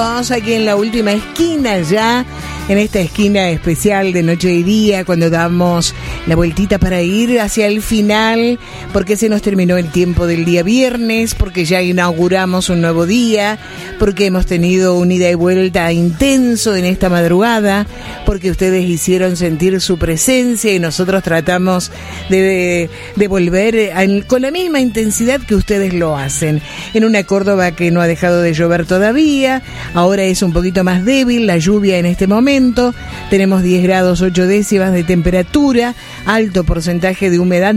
Aquí en la última esquina ya, en esta esquina especial de Noche y Día, cuando damos la vueltita para ir hacia el final, porque se nos terminó el tiempo del día viernes, porque ya inauguramos un nuevo día, porque hemos tenido un ida y vuelta intenso en esta madrugada, porque ustedes hicieron sentir su presencia y nosotros tratamos de volver con la misma intensidad que ustedes lo hacen. En una Córdoba que no ha dejado de llover todavía, ahora es un poquito más débil la lluvia en este momento. Tenemos 10 grados 8 décimas de temperatura, alto porcentaje de humedad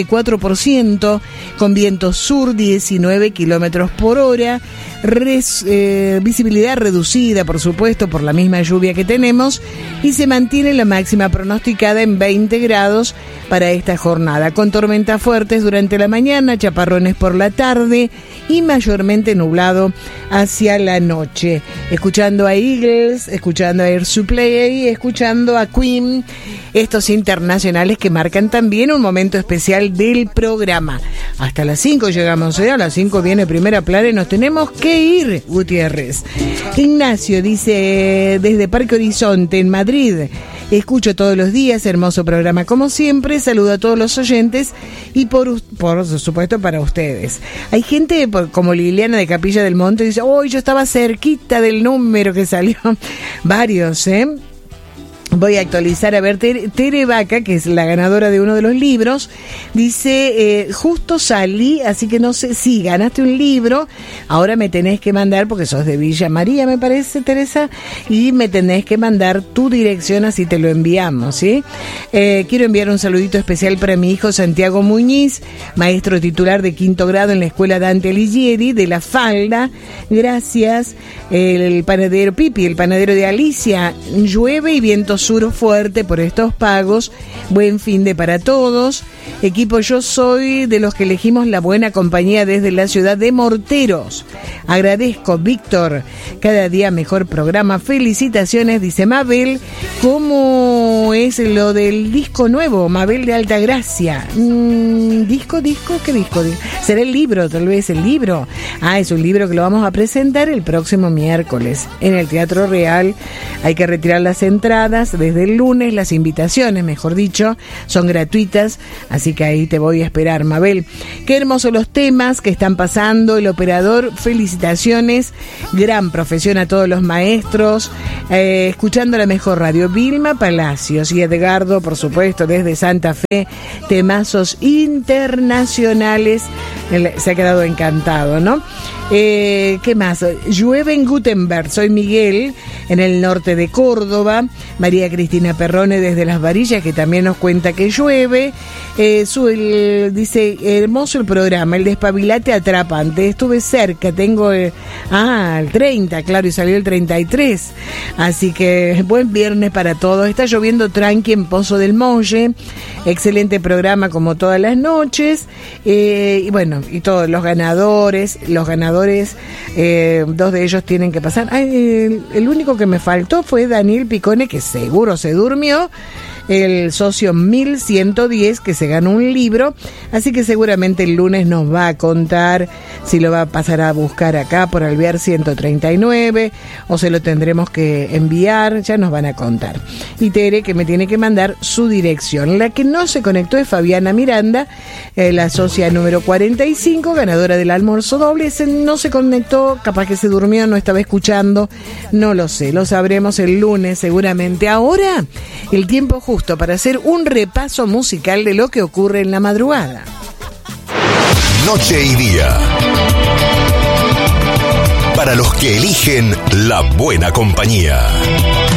94%, con viento sur 19 kilómetros por hora, visibilidad reducida, por supuesto, por la misma lluvia que tenemos, y se mantiene la máxima pronosticada en 20 grados para esta jornada, con tormentas fuertes durante la mañana, chaparrones por la tarde y mayormente nublado hacia la noche. Escuchando a Eagles, escuchando a Air Supply, escuchando a Queen, estos internacionales que marcan también un momento especial del programa. Hasta las 5 llegamos, a las 5 viene Primera Plana y nos tenemos que ir, Gutiérrez. Ignacio dice, desde Parque Horizonte, en Madrid, escucho todos los días, hermoso programa como siempre, saludo a todos los oyentes y por supuesto para ustedes. Hay gente como Liliana de Capilla del Monte, dice, hoy yo estaba cerquita del número que salió. Varios, Voy a actualizar, a ver, Tere Vaca, que es la ganadora de uno de los libros, dice, justo salí, así que no sé, sí, ganaste un libro, ahora me tenés que mandar, porque sos de Villa María, me parece, Teresa, y me tenés que mandar tu dirección, así te lo enviamos, ¿sí? Quiero enviar un saludito especial para mi hijo Santiago Muñiz, maestro titular de 5º grado en la escuela Dante Alighieri, de La Falda, gracias. El panadero Pipi, el panadero de Alicia, llueve y viento sur fuerte por estos pagos, buen fin de para todos. Equipo, yo soy de los que elegimos la buena compañía desde la ciudad de Morteros. Agradezco, Víctor, cada día mejor programa, felicitaciones, dice Mabel. ¿Cómo es lo del disco nuevo, Mabel de Altagracia? ¿Disco? ¿Qué disco? ¿Será el libro, tal vez el libro? Es un libro que lo vamos a presentar el próximo miércoles en el Teatro Real. Hay que retirar las entradas desde el lunes, las invitaciones, mejor dicho, son gratuitas, así que ahí te voy a esperar, Mabel. Qué hermosos los temas que están pasando, el operador, felicitaciones, gran profesión a todos los maestros, escuchando la mejor radio, Vilma Palacios y Edgardo, por supuesto, desde Santa Fe, temazos internacionales, se ha quedado encantado, ¿no? ¿Qué más? Llueve en Gutenberg, soy Miguel, en el norte de Córdoba. María Cristina Perrone desde Las Varillas, que también nos cuenta que llueve. Dice, hermoso el programa, el despabilate atrapante. Estuve cerca, tengo el 30, claro, y salió el 33. Así que buen viernes para todos. Está lloviendo tranqui en Pozo del Molle. Excelente programa como todas las noches. Y bueno, y todos los ganadores, dos de ellos tienen que pasar. El único que me faltó fue Daniel Picone, que seguro se durmió, el socio 1110, que se ganó un libro, así que seguramente el lunes nos va a contar si lo va a pasar a buscar acá por Alvear 139 o se lo tendremos que enviar, ya nos van a contar. Y Tere, que me tiene que mandar su dirección. La que no se conectó es Fabiana Miranda, la socia número 45, ganadora del almuerzo doble. No se conectó, capaz que se durmió, no estaba escuchando, no lo sé, lo sabremos el lunes seguramente. Ahora, el tiempo justo para hacer un repaso musical de lo que ocurre en la madrugada. Noche y Día. Para los que eligen la buena compañía.